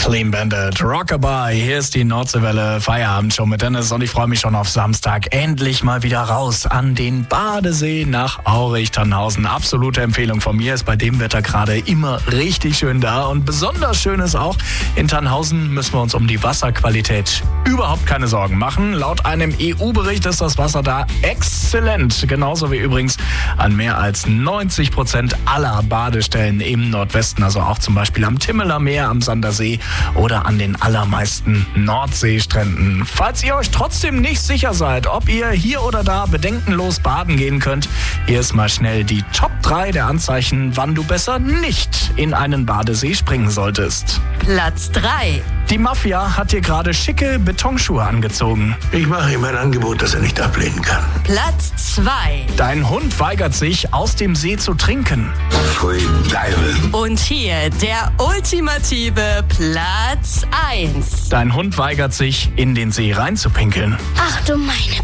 Clean Bandit, Rockabye, hier ist die Nordseewelle Feierabendshow mit Dennis und ich freue mich schon auf Samstag. Endlich mal wieder raus an den Badesee nach Aurich-Tannhausen. Absolute Empfehlung von mir, ist bei dem Wetter gerade immer richtig schön da und besonders schön ist auch, in Tannhausen müssen wir uns um die Wasserqualität überhaupt keine Sorgen machen. Laut einem EU-Bericht ist das Wasser da exzellent, genauso wie übrigens an mehr als 90% aller Badestellen im Nordwesten, also auch zum Beispiel am Timmeler Meer, am Sandersee oder an den allermeisten Nordseestränden. Falls ihr euch trotzdem nicht sicher seid, ob ihr hier oder da bedenkenlos baden gehen könnt, hier ist mal schnell die Top 3 der Anzeichen, wann du besser nicht in einen Badesee springen solltest. Platz 3. Die Mafia hat dir gerade schicke Betonschuhe angezogen. Ich mache ihm ein Angebot, das er nicht ablehnen kann. Platz 2. Dein Hund weigert sich, aus dem See zu trinken. Pfui, Deibel. Und hier der ultimative Platz 1. Dein Hund weigert sich, in den See reinzupinkeln. Ach du meine